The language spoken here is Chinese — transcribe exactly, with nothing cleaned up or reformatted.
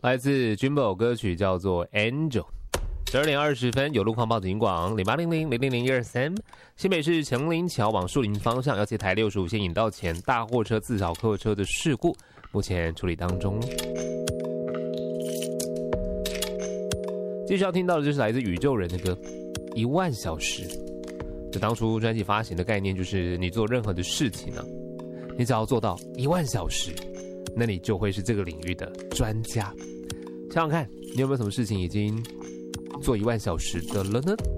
来自 Jimbo 歌曲叫做 Angel。十二点二十分，有路况报警广零八零零零零零一二三，新北市成林桥往树林方向，要接台六十五线引道前大货车自扫客车的事故，目前处理当中。接下来要听到的就是来自宇宙人的歌《一万小时》。这当初专辑发行的概念就是，你做任何的事情呢、啊，你只要做到一万小时，那你就会是这个领域的专家。想想看，你有没有什么事情已经做一万小时的了呢？